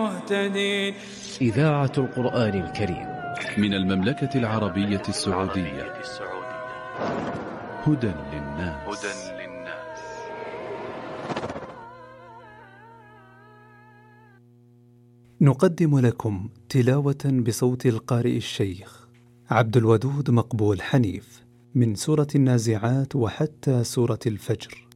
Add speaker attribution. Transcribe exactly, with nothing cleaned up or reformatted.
Speaker 1: مهتدين.
Speaker 2: إذاعة القرآن الكريم
Speaker 3: من المملكة العربية السعودية. هدى للناس.
Speaker 4: نقدم لكم تلاوة بصوت القارئ الشيخ عبد الودود مقبول حنيف من سورة النازعات وحتى سورة الفجر.